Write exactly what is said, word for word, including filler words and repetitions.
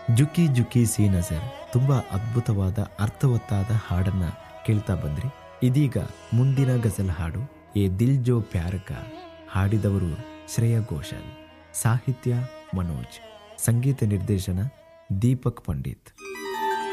ಜುಕಿ ಜುಕಿ C ನಜರ್ ತುಂಬಾ ಅದ್ಭುತವಾದ ಅರ್ಥವತ್ತಾದ ಹಾಡನ್ನ ಕೇಳ್ತಾ ಬಂದ್ರಿ. ಇದೀಗ ಮುಂದಿನ ಗಜಲ್ ಹಾಡು ಎ ದಿಲ್ ಜೋ ಪ್ಯಾರ್ ಕಾ, ಹಾಡಿದವರು ಶ್ರೇಯಾ ಘೋಷಾಲ್, ಸಾಹಿತ್ಯ ಮನೋಜ್, ಸಂಗೀತ ನಿರ್ದೇಶನ ದೀಪಕ್ ಪಂಡಿತ್.